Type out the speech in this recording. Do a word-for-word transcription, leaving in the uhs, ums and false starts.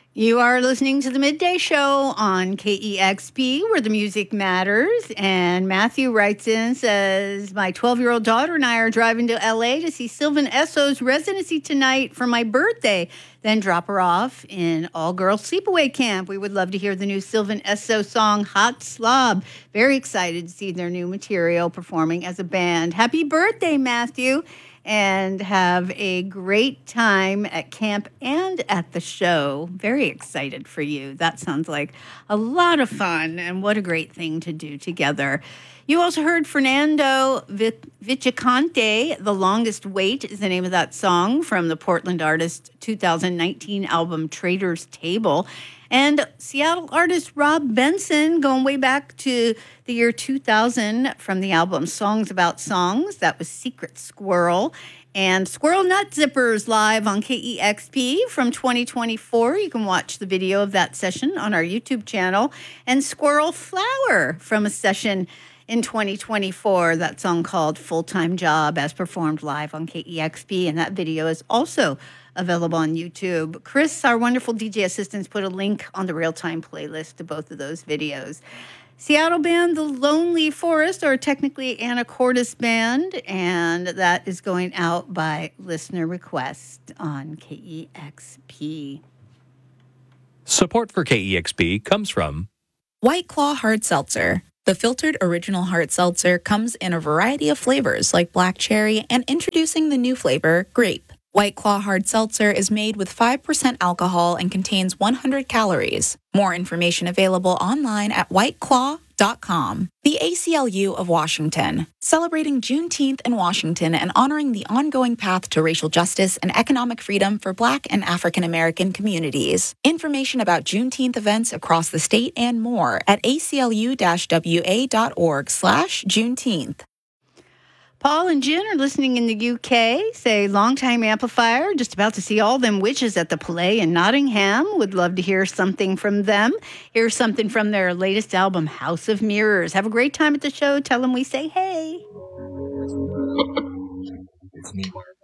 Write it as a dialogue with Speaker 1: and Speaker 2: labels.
Speaker 1: You are listening to the Midday Show on K E X P, where the music matters. And Matthew writes in and says, my twelve-year-old daughter and I are driving to L A to see Sylvan Esso's residency tonight for my birthday, then drop her off in all-girls sleepaway camp. We would love to hear the new Sylvan Esso song, Hot Slob. Very excited to see their new material performing as a band. Happy birthday, Matthew. And have a great time at camp and at the show. Very excited for you. That sounds like a lot of fun, and what a great thing to do together. You also heard Fernando Vicicante, The Longest Wait is the name of that song from the Portland artist two thousand nineteen album Trader's Table. And Seattle artist Rob Benson, going way back to the year two thousand from the album Songs About Songs. That was Secret Squirrel. And Squirrel Nut Zippers live on K E X P from twenty twenty-four. You can watch the video of that session on our YouTube channel. And Squirrel Flower from a session in twenty twenty-four, that song called Full-Time Job, as performed live on K E X P. And that video is also available on YouTube. Chris, our wonderful D J assistant, put a link on the real-time playlist to both of those videos. Seattle band The Lonely Forest, or technically Anacortes Band, and that is going out by listener request on K E X P.
Speaker 2: Support for K E X P comes from
Speaker 3: White Claw Hard Seltzer. The filtered original hard seltzer comes in a variety of flavors like black cherry and introducing the new flavor, grape. White Claw Hard Seltzer is made with five percent alcohol and contains one hundred calories. More information available online at white claw dot com. The A C L U of Washington, celebrating Juneteenth in Washington and honoring the ongoing path to racial justice and economic freedom for Black and African American communities. Information about Juneteenth events across the state and more at A C L U W A dot org slash Juneteenth.
Speaker 1: Paul and Jen are listening in the U K. Say, longtime amplifier, just about to see all them witches at the play in Nottingham. Would love to hear something from them. Here's something from their latest album, House of Mirrors. Have a great time at the show. Tell them we say hey.
Speaker 4: It's me, Mark.